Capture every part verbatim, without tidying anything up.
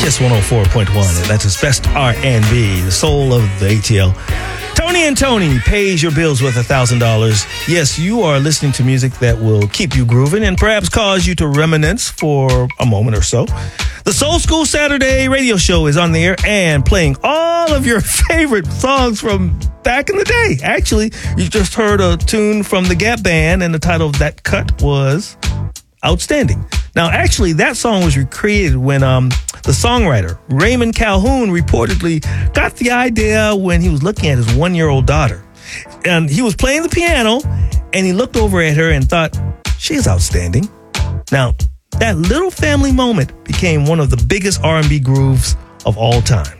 Kiss one oh four point one. Atlanta's best R and B, the soul of the A T L. Tony and Tony pays your bills with one thousand dollars. Yes, you are listening to music that will keep you grooving and perhaps cause you to reminisce for a moment or so. The Soul School Saturday radio show is on the air and playing all of your favorite songs from back in the day. Actually, you just heard a tune from the Gap Band, and the title of that cut was Outstanding. Now, actually, that song was recreated when um, the songwriter, Raymond Calhoun, reportedly got the idea when he was looking at his one-year-old daughter. And he was playing the piano, and he looked over at her and thought, she's outstanding. Now, that little family moment became one of the biggest R and B grooves of all time.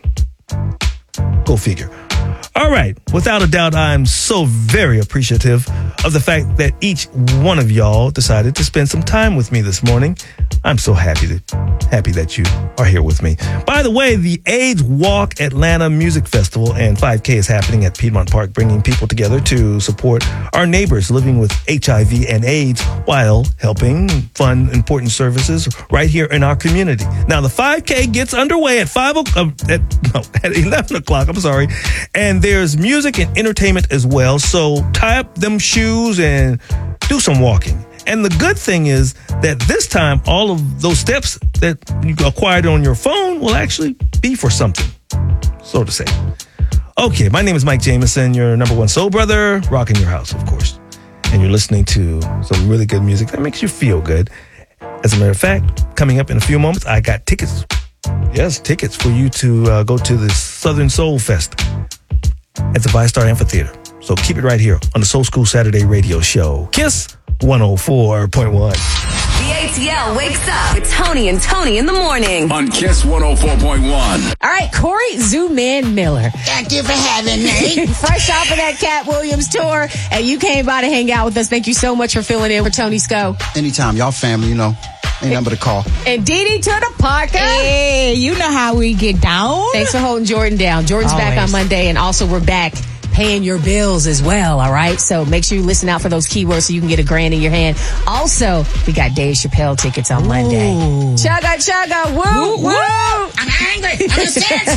Go figure. All right, without a doubt, I'm so very appreciative of the fact that each one of y'all decided to spend some time with me this morning. I'm so happy to happy that you are here with me. By the way, the AIDS Walk Atlanta Music Festival and five K is happening at Piedmont Park, bringing people together to support our neighbors living with H I V and AIDS while helping fund important services right here in our community. Now, the five K gets underway at five uh, at no, at eleven o'clock. I'm sorry, and there's music and entertainment as well. So tie up them shoes and do some walking. And the good thing is that this time, all of those steps that you acquired on your phone will actually be for something, so to say. Okay, my name is Mike Jameson, your number one soul brother, rocking your house, of course. And you're listening to some really good music that makes you feel good. As a matter of fact, coming up in a few moments, I got tickets. Yes, tickets for you to uh, go to the Southern Soul Fest at the ViStar Amphitheater. So keep it right here on the Soul School Saturday radio show. Kiss one oh four point one. The A T L wakes up with Tony and Tony in the morning. On Kiss one oh four point one. All right, Corey Zooman Miller. Thank you for having me. Fresh off of that Cat Williams tour, and you came by to hang out with us. Thank you so much for filling in for Tony Sco. Anytime. Y'all family, you know. Ain't nothing but a call. And Dee Dee to the Parker. Hey, you know how we get down. Thanks for holding Jordan down. Jordan's Always. back on Monday, and also we're back paying your bills as well, all right? So make sure you listen out for those keywords so you can get a grand in your hand. Also, we got Dave Chappelle tickets on Monday. Ooh. Chugga, chugga, woo, woo. Woo, woo. I'm angry. I'm incensed.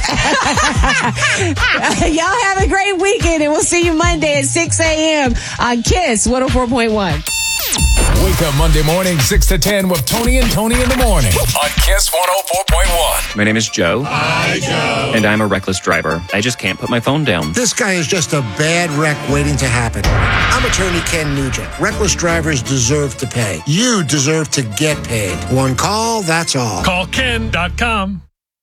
Y'all have a great weekend, and we'll see you Monday at six a.m. on Kiss one oh four point one. Wake up Monday morning, six to ten with Tony and Tony in the morning on Kiss one oh four point one. My name is Joe. Hi, Joe. And I'm a reckless driver. I just can't put my phone down. This guy is just a bad wreck waiting to happen. I'm attorney Ken Nugent. Reckless drivers deserve to pay. You deserve to get paid. One call, that's all. Call Ken dot com.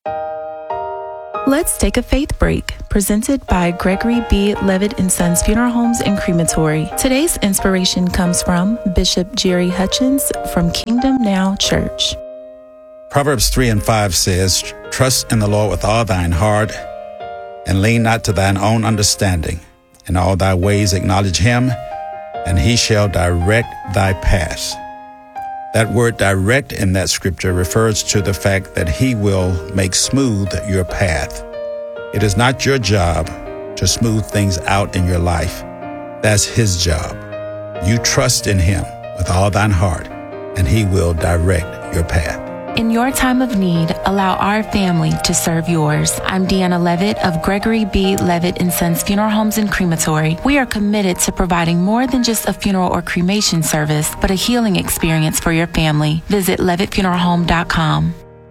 Let's take a faith break, presented by Gregory B. Levitt and Sons Funeral Homes and Crematory. Today's inspiration comes from Bishop Jerry Hutchins from Kingdom Now Church. Proverbs three and five says, Trust in the Lord with all thine heart, and lean not to thine own understanding. In all thy ways acknowledge him, and he shall direct thy paths. That word direct in that scripture refers to the fact that he will make smooth your path. It is not your job to smooth things out in your life. That's his job. You trust in him with all thine heart, and he will direct your path. In your time of need, allow our family to serve yours. I'm Deanna Levitt of Gregory B. Levitt and Sons Funeral Homes and Crematory. We are committed to providing more than just a funeral or cremation service, but a healing experience for your family. Visit levitt funeral home dot com.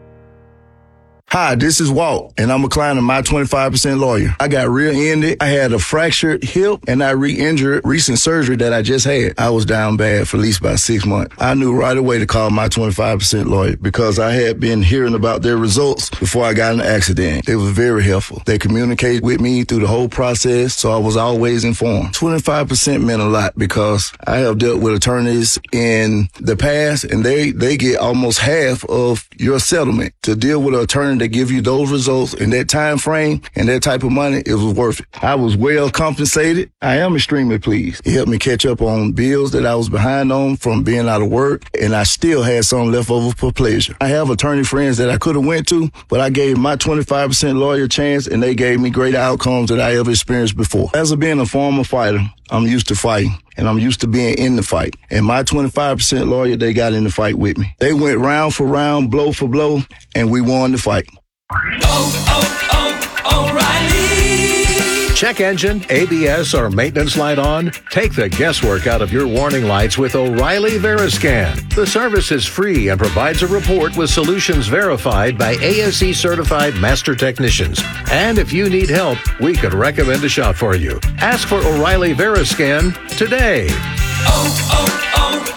Hi, this is Walt, and I'm a client of My twenty-five percent Lawyer. I got rear-ended, I had a fractured hip, and I re-injured recent surgery that I just had. I was down bad for at least about six months. I knew right away to call My twenty-five percent Lawyer because I had been hearing about their results before I got in an accident. They was very helpful. They communicated with me through the whole process, so I was always informed. twenty-five percent meant a lot because I have dealt with attorneys in the past, and they, they get almost half of your settlement. To deal with an attorney that give you those results in that time frame and that type of money, it was worth it. I was well compensated. I am extremely pleased. It helped me catch up on bills that I was behind on from being out of work, and I still had some left over for pleasure. I have attorney friends that I could have went to, but I gave My twenty-five percent Lawyer a chance, and they gave me greater outcomes that I ever experienced before. As a being a former fighter, I'm used to fighting, and I'm used to being in the fight. And My twenty-five percent Lawyer, they got in the fight with me. They went round for round, blow for blow, and we won the fight. oh, oh, O'Reilly. Check engine, A B S, or maintenance light on? Take the guesswork out of your warning lights with O'Reilly Veriscan. The service is free and provides a report with solutions verified by A S E certified master technicians. And if you need help, we could recommend a shop for you. Ask for O'Reilly Veriscan today. Oh,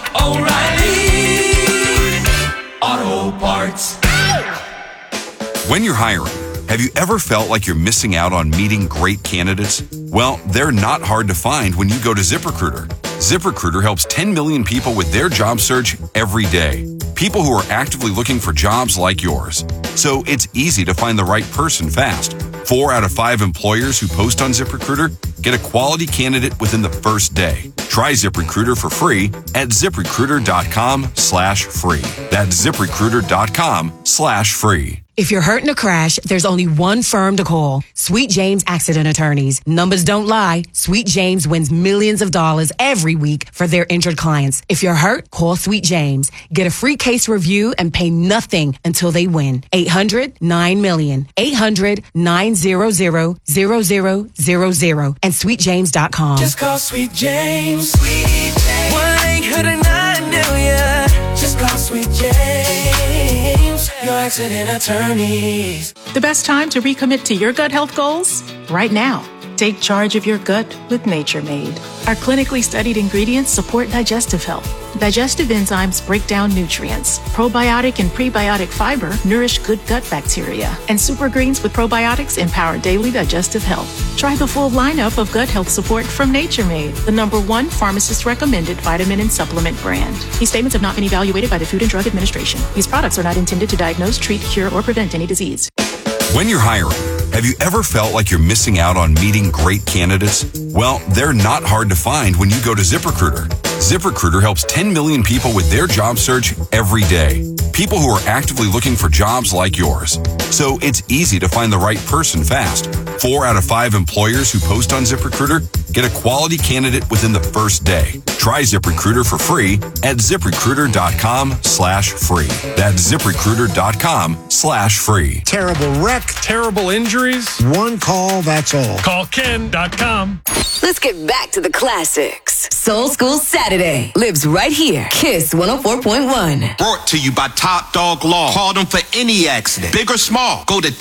oh, oh, O'Reilly Auto Parts. When you're hiring, have you ever felt like you're missing out on meeting great candidates? Well, they're not hard to find when you go to ZipRecruiter. ZipRecruiter helps ten million people with their job search every day. People who are actively looking for jobs like yours. So it's easy to find the right person fast. Four out of five employers who post on ZipRecruiter get a quality candidate within the first day. Try ZipRecruiter for free at ZipRecruiter.com slash free. That's ZipRecruiter.com slash free. If you're hurt in a crash, there's only one firm to call. Sweet James Accident Attorneys. Numbers don't lie. Sweet James wins millions of dollars every week for their injured clients. If you're hurt, call Sweet James. Get a free case review and pay nothing until they win. eight hundred nine million. eight hundred nine hundred zero zero zero zero and sweet james dot com. Just call Sweet James. Sweet James. one eight hundred nine million. Just call Sweet James. Your accident attorneys. The best time to recommit to your gut health goals? Right now. Take charge of your gut with Nature Made. Our clinically studied ingredients support digestive health. Digestive enzymes break down nutrients. Probiotic and prebiotic fiber nourish good gut bacteria. And super greens with probiotics empower daily digestive health. Try the full lineup of gut health support from Nature Made, the number one pharmacist-recommended vitamin and supplement brand. These statements have not been evaluated by the Food and Drug Administration. These products are not intended to diagnose, treat, cure, or prevent any disease. When you're hiring, have you ever felt like you're missing out on meeting great candidates? Well, they're not hard to find when you go to ZipRecruiter. ZipRecruiter helps ten million people with their job search every day. People who are actively looking for jobs like yours. So it's easy to find the right person fast. Four out of five employers who post on ZipRecruiter get a quality candidate within the first day. Try ZipRecruiter for free at ZipRecruiter.com slash free. That's ZipRecruiter.com slash free. Terrible wreck. Terrible injuries. One call, that's all. Call Ken dot com. Let's get back to the classics. Soul School Saturday lives right here. Kiss one oh four point one. Brought to you by Top Dog Law. Call them for any accident, big or small. Go to